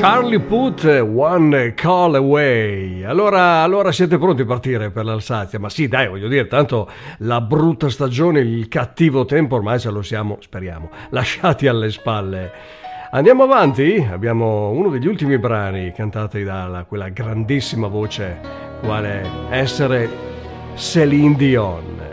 Charlie Puth, One Call Away. Allora siete pronti a partire per l'Alsazia? Ma sì, dai, voglio dire, tanto la brutta stagione, il cattivo tempo ormai ce lo siamo, speriamo, lasciati alle spalle. Andiamo avanti, abbiamo uno degli ultimi brani cantati da quella grandissima voce quale essere Céline Dion.